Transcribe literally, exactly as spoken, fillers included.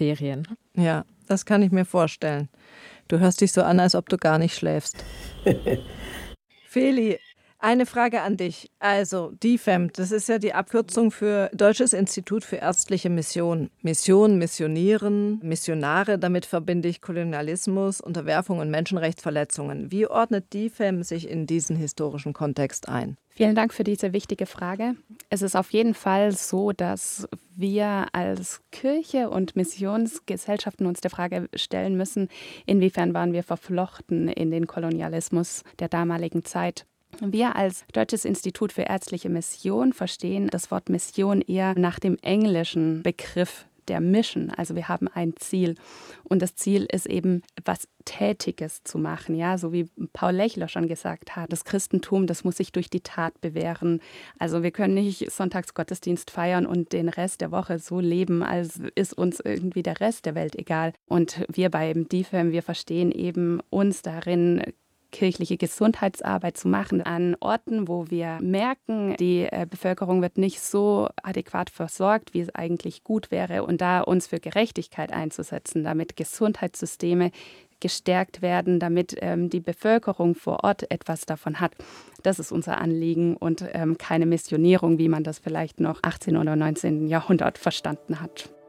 Ferien. Ja, das kann ich mir vorstellen. Du hörst dich so an, als ob du gar nicht schläfst. Feli, eine Frage an dich. Also, D I F A M, das ist ja die Abkürzung für Deutsches Institut für ärztliche Mission. Mission, missionieren, Missionare, damit verbinde ich Kolonialismus, Unterwerfung und Menschenrechtsverletzungen. Wie ordnet D I F A M sich in diesen historischen Kontext ein? Vielen Dank für diese wichtige Frage. Es ist auf jeden Fall so, dass wir als Kirche und Missionsgesellschaften uns der Frage stellen müssen, inwiefern waren wir verflochten in den Kolonialismus der damaligen Zeit. Wir als Deutsches Institut für ärztliche Mission verstehen das Wort Mission eher nach dem englischen Begriff der Mission. Also wir haben ein Ziel und das Ziel ist eben, was Tätiges zu machen. Ja, so wie Paul Lechler schon gesagt hat, das Christentum, das muss sich durch die Tat bewähren. Also wir können nicht Sonntagsgottesdienst feiern und den Rest der Woche so leben, als ist uns irgendwie der Rest der Welt egal. Und wir beim D I F A M, wir verstehen eben uns darin, kirchliche Gesundheitsarbeit zu machen an Orten, wo wir merken, die äh, Bevölkerung wird nicht so adäquat versorgt, wie es eigentlich gut wäre, und da uns für Gerechtigkeit einzusetzen, damit Gesundheitssysteme gestärkt werden, damit ähm, die Bevölkerung vor Ort etwas davon hat. Das ist unser Anliegen und ähm, keine Missionierung, wie man das vielleicht noch achtzehnten oder neunzehnten Jahrhundert verstanden hat.